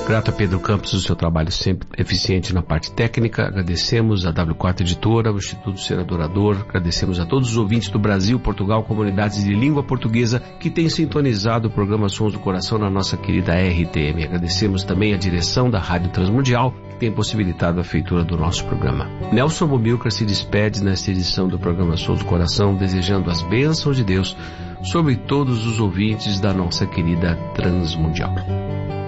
Grato a Pedro Campos do seu trabalho sempre eficiente na parte técnica. Agradecemos a W4 Editora, o Instituto Ser Adorador. Agradecemos a todos os ouvintes do Brasil, Portugal, comunidades de língua portuguesa que têm sintonizado o programa Sons do Coração na nossa querida RTM. Agradecemos também a direção da Rádio Transmundial, que tem possibilitado a feitura do nosso programa. Nelson Bomilcar se despede nesta edição do programa Sons do Coração, desejando as bênçãos de Deus sobre todos os ouvintes da nossa querida Transmundial.